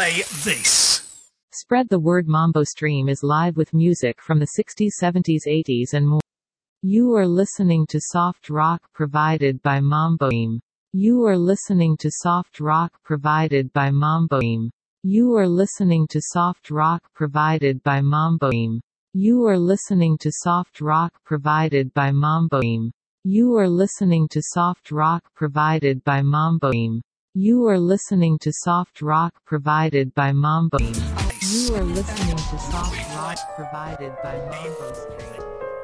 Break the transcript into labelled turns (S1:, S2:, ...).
S1: play this.
S2: Spread the word. Mambo Stream is live with music from the 60s, 70s, 80s and more. You are listening to soft rock provided by Mambo Stream. You are listening to soft rock provided by Mambo Stream. You are listening to soft rock provided by Mambo Stream. You are listening to soft rock provided by Mambo Stream. You are listening to soft rock provided by Mambo Stream. You are listening to soft rock provided by Mambo Stream. You are listening to soft rock provided by Mambo Stream.